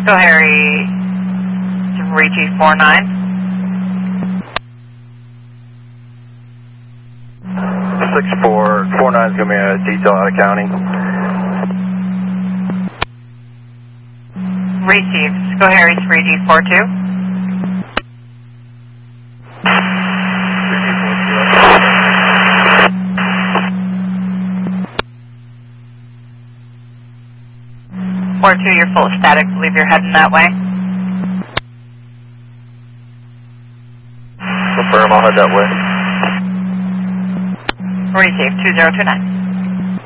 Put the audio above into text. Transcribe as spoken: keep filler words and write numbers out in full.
Go Harry three G four nine. six four four nine is going to be a detail out of county. Received. Go Harry three G four two. four two, you're full of static. Believe you're heading that way. Confirm, I'll head that way. Received. two zero two nine.